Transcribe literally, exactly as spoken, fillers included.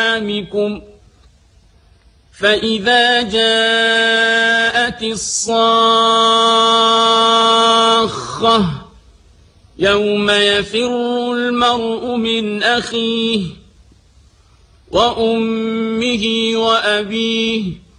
أنعامكم فإذا جاءت الصاخة يوم يفر المرء من أخيه وأمه وأبيه